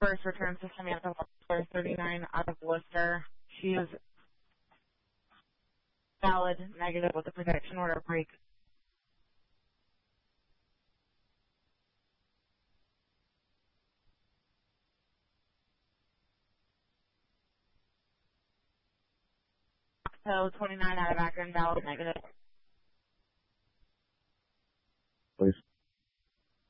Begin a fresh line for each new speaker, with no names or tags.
First return to Samantha Foster, 39 out of Worcester. She is valid negative with the protection order break. So 29 out of Akron, valid negative.